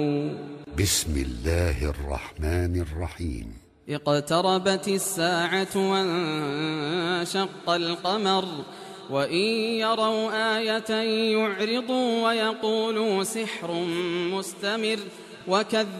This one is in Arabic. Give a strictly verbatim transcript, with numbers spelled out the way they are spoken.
بسم الله الرحمن الرحيم. اقتربت الساعة وانشق القمر وإن يروا آية يعرضوا ويقولوا سحر مستمر وكذبوا